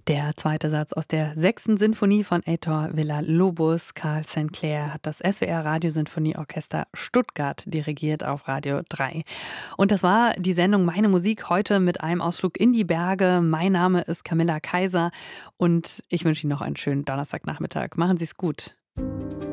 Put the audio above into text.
Der zweite Satz aus der sechsten Sinfonie von Heitor Villa-Lobos. Karl St. Clair hat das SWR Radiosinfonieorchester Stuttgart dirigiert auf Radio 3. Und das war die Sendung Meine Musik heute mit einem Ausflug in die Berge. Mein Name ist Camilla Kaiser und ich wünsche Ihnen noch einen schönen Donnerstagnachmittag. Machen Sie es gut.